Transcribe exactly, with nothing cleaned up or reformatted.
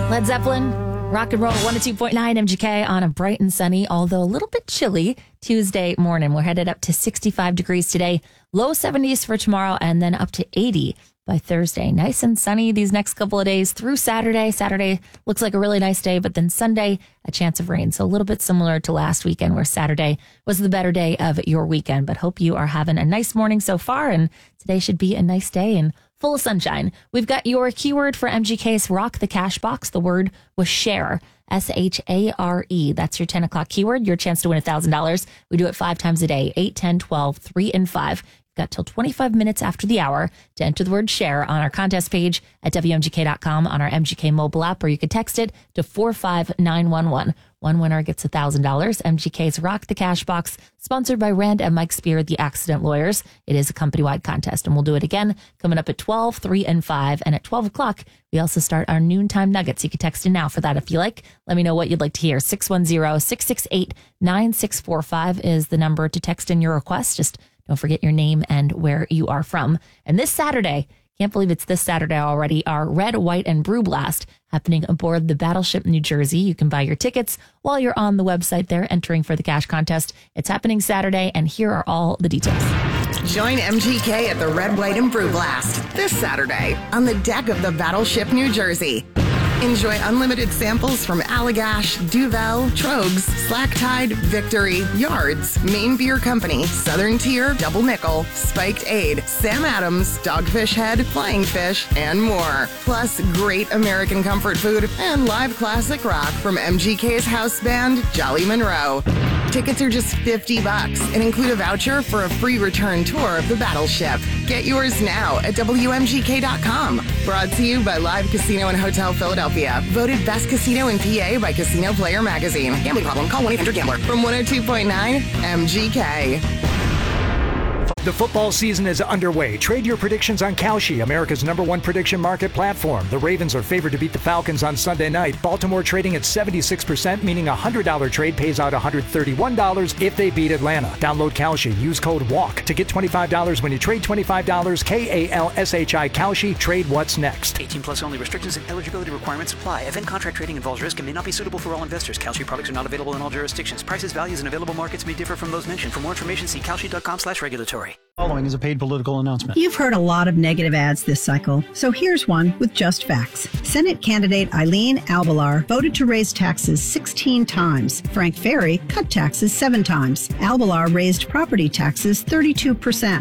Led Zeppelin, rock and roll, one oh two point nine M G K on a bright and sunny, although a little bit chilly Tuesday morning. We're headed up to sixty-five degrees today, low seventies for tomorrow, and then up to eighty by Thursday. Nice and sunny these next couple of days through Saturday. Saturday looks like a really nice day, but then Sunday, a chance of rain. So a little bit similar to last weekend where Saturday was the better day of your weekend. But hope you are having a nice morning so far, and today should be a nice day and full of sunshine. We've got your keyword for M G K's Rock the Cash Box. The word was share, S H A R E. That's your ten o'clock keyword, your chance to win one thousand dollars. We do it five times a day, eight, ten, twelve, three, and five. You've got till twenty-five minutes after the hour to enter the word share on our contest page at W M G K dot com, on our M G K mobile app, or you can text it to four five nine one one. One winner gets one thousand dollars. M G K's Rock the Cash Box, sponsored by Rand and Mike Spear, the accident lawyers. It is a company-wide contest, and we'll do it again coming up at twelve, three, and five. And at twelve o'clock, we also start our noontime nuggets. You can text in now for that if you like. Let me know what you'd like to hear. six one zero, six six eight, nine six four five is the number to text in your request. Just don't forget your name and where you are from. And this Saturday, can't believe it's this Saturday already, our Red, White, and Brew Blast happening aboard the Battleship New Jersey. You can buy your tickets while you're on the website there entering for the cash contest. It's happening Saturday, and here are all the details. Join M G K at the Red, White, and Brew Blast this Saturday on the deck of the Battleship New Jersey. Enjoy unlimited samples from Allagash, Duvel, Trogs, Slack Tide, Victory, Yards, Maine Beer Company, Southern Tier, Double Nickel, Spiked Aid, Sam Adams, Dogfish Head, Flying Fish, and more. Plus, great American comfort food and live classic rock from M G K's house band, Jolly Monroe. Tickets are just fifty bucks and include a voucher for a free return tour of the Battleship. Get yours now at W M G K dot com. Brought to you by Live Casino and Hotel Philadelphia. Voted best casino in P A by Casino Player Magazine. Gambling problem? Call one eight hundred gambler. From one oh two point nine M G K. The football season is underway. Trade your predictions on Kalshi, America's number one prediction market platform. The Ravens are favored to beat the Falcons on Sunday night. Baltimore trading at seventy-six percent, meaning a one hundred dollars trade pays out one hundred thirty-one dollars if they beat Atlanta. Download Kalshi. Use code WALK to get twenty-five dollars when you trade twenty-five dollars. K A L S H I Kalshi. Trade what's next. eighteen plus only. Restrictions and eligibility requirements apply. Event contract trading involves risk and may not be suitable for all investors. Kalshi products are not available in all jurisdictions. Prices, values, and available markets may differ from those mentioned. For more information, see kalshi dot com slash regulatory. Following is a paid political announcement. You've heard a lot of negative ads this cycle, so here's one with just facts. Senate candidate Eileen Albalar voted to raise taxes sixteen times. Frank Ferry cut taxes seven times. Albalar raised property taxes thirty-two percent.